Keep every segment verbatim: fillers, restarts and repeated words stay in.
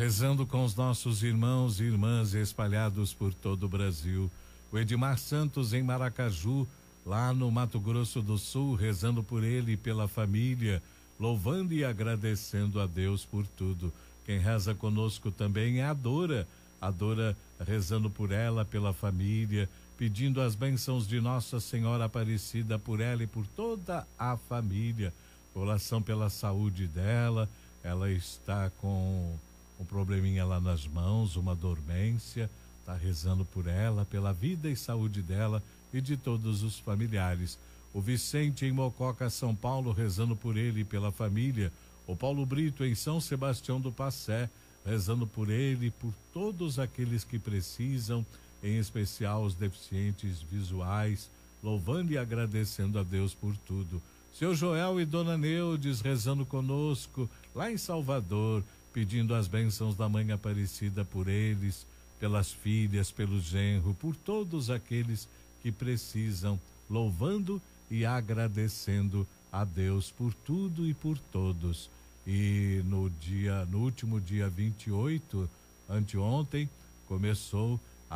rezando com os nossos irmãos e irmãs espalhados por todo o Brasil. O Edmar Santos em Maracaju, lá no Mato Grosso do Sul, rezando por ele e pela família, louvando e agradecendo a Deus por tudo. Quem reza conosco também é a Dora, a Dora rezando por ela, pela família, pedindo as bênçãos de Nossa Senhora Aparecida por ela e por toda a família. Oração pela saúde dela, ela está com um probleminha lá nas mãos, uma dormência, está rezando por ela, pela vida e saúde dela e de todos os familiares. O Vicente em Mococa, São Paulo, rezando por ele e pela família. O Paulo Brito em São Sebastião do Passé, rezando por ele e por todos aqueles que precisam, em especial os deficientes visuais, louvando e agradecendo a Deus por tudo. Seu Joel e Dona Neudes rezando conosco lá em Salvador, pedindo as bênçãos da Mãe Aparecida por eles, pelas filhas, pelo genro, por todos aqueles que precisam, louvando e agradecendo a Deus por tudo e por todos. E no dia, no último dia vinte e oito, anteontem, começou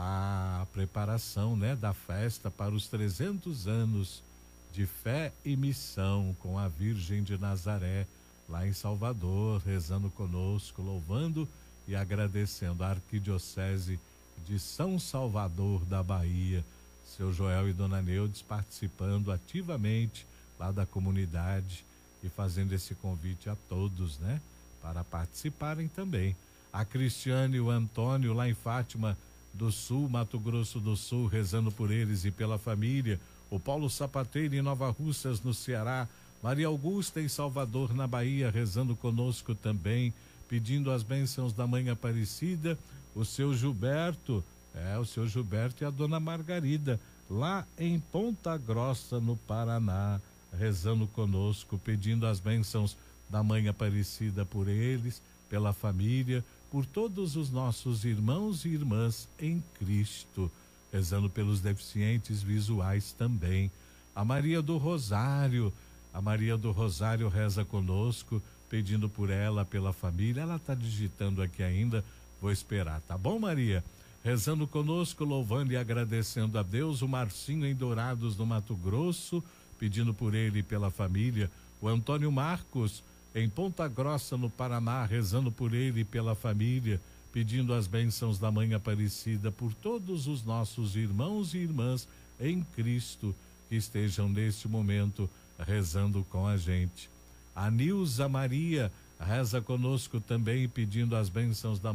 a preparação, né, da festa para os trezentos anos de fé e missão com a Virgem de Nazaré, lá em Salvador, rezando conosco, louvando e agradecendo a Arquidiocese de São Salvador da Bahia. Seu Joel e Dona Neudes participando ativamente lá da comunidade e fazendo esse convite a todos, né, para participarem também. A Cristiane e o Antônio lá em Fátima do Sul, Mato Grosso do Sul, rezando por eles e pela família. O Paulo Sapateiro em Nova Russas, no Ceará. Maria Augusta em Salvador, na Bahia, rezando conosco também, pedindo as bênçãos da Mãe Aparecida. O seu Gilberto, é, o seu Gilberto e a Dona Margarida, lá em Ponta Grossa, no Paraná, rezando conosco, pedindo as bênçãos da Mãe Aparecida por eles, pela família, por todos os nossos irmãos e irmãs em Cristo, rezando pelos deficientes visuais também. A Maria do Rosário, a Maria do Rosário reza conosco, pedindo por ela, pela família. Ela está digitando aqui ainda, vou esperar, tá bom, Maria? Rezando conosco, louvando e agradecendo a Deus. O Marcinho em Dourados, no Mato Grosso, pedindo por ele e pela família. O Antônio Marcos em Ponta Grossa, no Paraná, rezando por ele e pela família, pedindo as bênçãos da Mãe Aparecida por todos os nossos irmãos e irmãs em Cristo que estejam neste momento rezando com a gente. A Nilza Maria reza conosco também, pedindo as bênçãos da